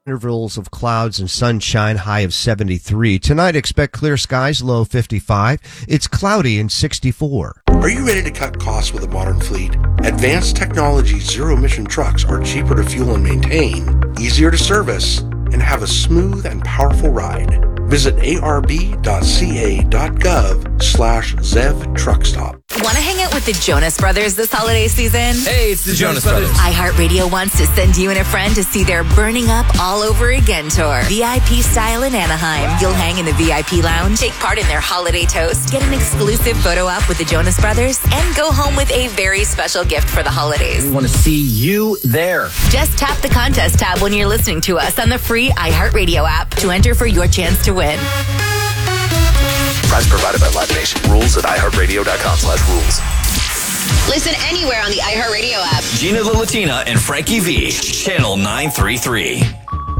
Intervals of clouds and sunshine, high of 73. Tonight, expect clear skies, low 55. It's cloudy and 64. Are you ready to cut costs with a modern fleet? Advanced technology zero-emission trucks are cheaper to fuel and maintain, easier to service, and have a smooth and powerful ride. Visit arb.ca.gov/ZEV truckstop. Want to hang out with the Jonas Brothers this holiday season? Hey, it's the Jonas Brothers. iHeartRadio wants to send you and a friend to see their Burning Up All Over Again tour. VIP style in Anaheim. You'll hang in the VIP lounge, take part in their holiday toast, get an exclusive photo op with the Jonas Brothers, and go home with a very special gift for the holidays. We want to see you there. Just tap the contest tab when you're listening to us on the free iHeartRadio app to enter for your chance to win. Prize provided by Live Nation. Rules at iHeartRadio.com/rules. Listen anywhere on the iHeartRadio app. Gina the Latina and Frankie V. Channel 933.